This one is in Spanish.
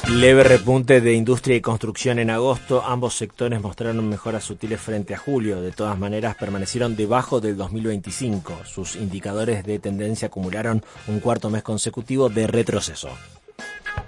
Leve repunte de industria y construcción en agosto. Ambos sectores mostraron mejoras sutiles frente a julio. De todas maneras, permanecieron debajo del 2025. Sus indicadores de tendencia acumularon un cuarto mes consecutivo de retroceso.